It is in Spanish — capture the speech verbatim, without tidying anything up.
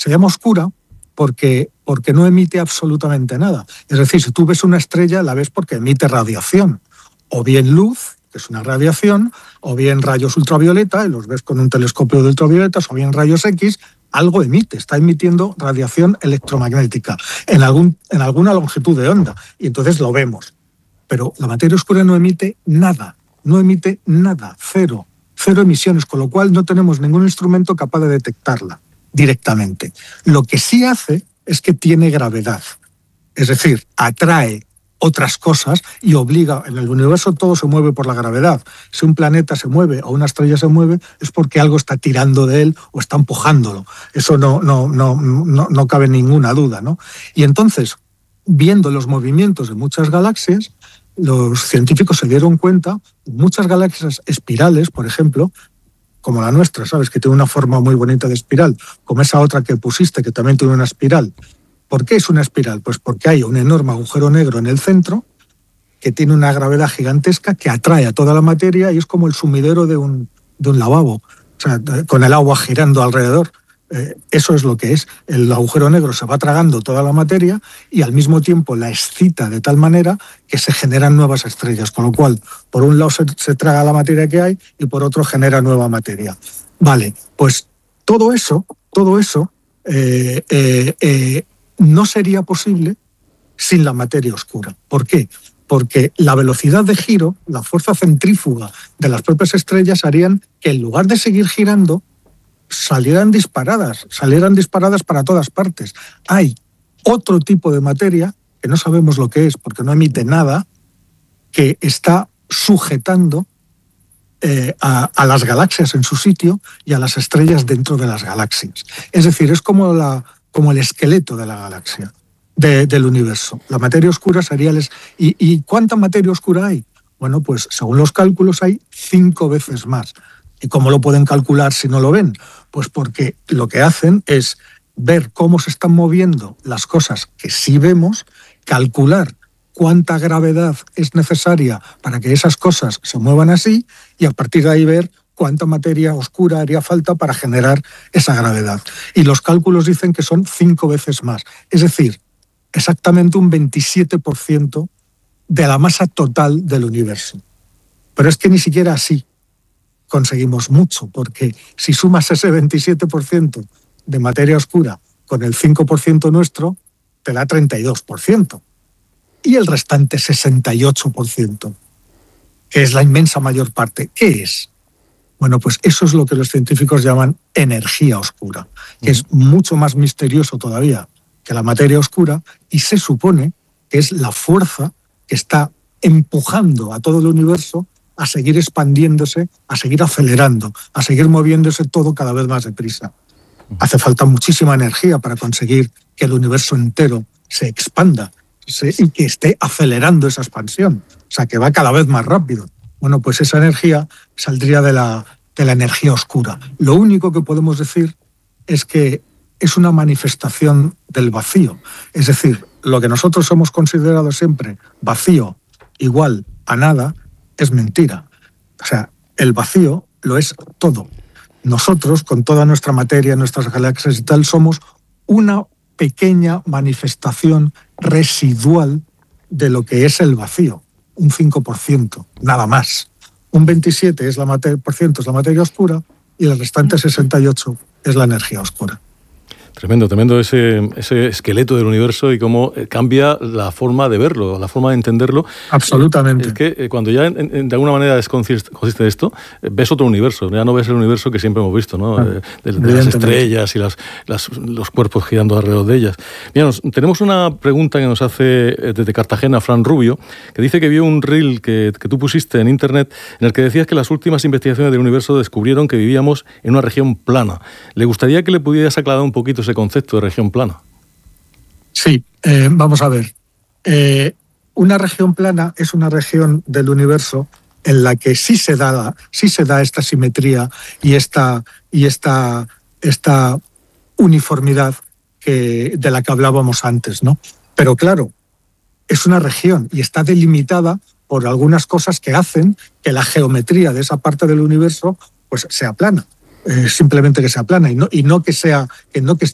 Se llama oscura porque, porque no emite absolutamente nada. Es decir, si tú ves una estrella, la ves porque emite radiación, o bien luz, que es una radiación, o bien rayos ultravioleta, y los ves con un telescopio de ultravioletas, o bien rayos X, algo emite, está emitiendo radiación electromagnética en, algún, en alguna longitud de onda, y entonces lo vemos. Pero la materia oscura no emite nada, no emite nada, cero, cero emisiones, con lo cual no tenemos ningún instrumento capaz de detectarla directamente. Lo que sí hace es que tiene gravedad, es decir, atrae otras cosas y obliga, en el universo todo se mueve por la gravedad. Si un planeta se mueve o una estrella se mueve es porque algo está tirando de él o está empujándolo. Eso no, no, no, no, no cabe ninguna duda, ¿no? Y entonces, viendo los movimientos de muchas galaxias, los científicos se dieron cuenta, muchas galaxias espirales, por ejemplo, como la nuestra, ¿sabes? Que tiene una forma muy bonita de espiral, como esa otra que pusiste, que también tiene una espiral. ¿Por qué es una espiral? Pues porque hay un enorme agujero negro en el centro que tiene una gravedad gigantesca que atrae a toda la materia y es como el sumidero de un, de un lavabo, o sea, con el agua girando alrededor. Eh, eso es lo que es. El agujero negro se va tragando toda la materia y al mismo tiempo la excita de tal manera que se generan nuevas estrellas, con lo cual por un lado se, se traga la materia que hay y por otro genera nueva materia. Vale, pues todo eso, todo eso eh, eh, eh, no sería posible sin la materia oscura. ¿Por qué? Porque la velocidad de giro, la fuerza centrífuga de las propias estrellas harían que en lugar de seguir girando, salieran disparadas, salieran disparadas para todas partes. Hay otro tipo de materia, que no sabemos lo que es porque no emite nada, que está sujetando eh, a, a las galaxias en su sitio y a las estrellas dentro de las galaxias. Es decir, es como, la, como el esqueleto de la galaxia, de, del universo. La materia oscura sería el... ¿Y, ¿Y cuánta materia oscura hay? Bueno, pues según los cálculos hay cinco veces más. ¿Y cómo lo pueden calcular si no lo ven? Pues porque lo que hacen es ver cómo se están moviendo las cosas que sí vemos, calcular cuánta gravedad es necesaria para que esas cosas se muevan así y a partir de ahí ver cuánta materia oscura haría falta para generar esa gravedad. Y los cálculos dicen que son cinco veces más. Es decir, exactamente un veintisiete por ciento de la masa total del universo. Pero es que ni siquiera así conseguimos mucho, porque si sumas ese veintisiete por ciento de materia oscura con el cinco por ciento nuestro, te da treinta y dos por ciento. Y el restante sesenta y ocho por ciento, que es la inmensa mayor parte, ¿qué es? Bueno, pues eso es lo que los científicos llaman energía oscura, que es mucho más misterioso todavía que la materia oscura y se supone que es la fuerza que está empujando a todo el universo a seguir expandiéndose, a seguir acelerando, a seguir moviéndose todo cada vez más deprisa. Hace falta muchísima energía para conseguir que el universo entero se expanda se, y que esté acelerando esa expansión, o sea, que va cada vez más rápido. Bueno, pues esa energía saldría de la, de la energía oscura. Lo único que podemos decir es que es una manifestación del vacío. Es decir, lo que nosotros hemos considerado siempre vacío igual a nada, es mentira. O sea, el vacío lo es todo. Nosotros, con toda nuestra materia, nuestras galaxias y tal, somos una pequeña manifestación residual de lo que es el vacío. Un cinco por ciento, nada más. Un veintisiete por ciento es la materia oscura y el restante sesenta y ocho por ciento es la energía oscura. Tremendo, tremendo ese, ese esqueleto del universo y cómo cambia la forma de verlo, la forma de entenderlo. Absolutamente. Es que cuando ya en, en, de alguna manera desconsiste de esto, ves otro universo, ya no ves el universo que siempre hemos visto, ¿no? De, de, de las estrellas y las, las, los cuerpos girando alrededor de ellas. Mira, nos, tenemos una pregunta que nos hace desde Cartagena Fran Rubio, que dice que vio un reel que, que tú pusiste en internet en el que decías que las últimas investigaciones del universo descubrieron que vivíamos en una región plana. ¿Le gustaría que le pudieras aclarar un poquito ese concepto de región plana? Sí, eh, vamos a ver. Eh, una región plana es una región del universo en la que sí se da, sí se da esta simetría y esta, y esta, esta uniformidad que, de la que hablábamos antes, ¿no? Pero claro, es una región y está delimitada por algunas cosas que hacen que la geometría de esa parte del universo pues sea plana. Eh, simplemente que sea plana y no, y no que sea que no que